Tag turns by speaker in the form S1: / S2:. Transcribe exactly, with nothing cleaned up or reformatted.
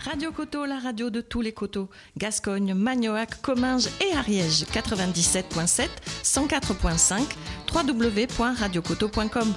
S1: Radio Coteau, la radio de tous les coteaux. Gascogne, Magnoac, Comminges et Ariège. quatre-vingt-dix-sept virgule sept, cent quatre virgule cinq, w w w point radio coteau point com.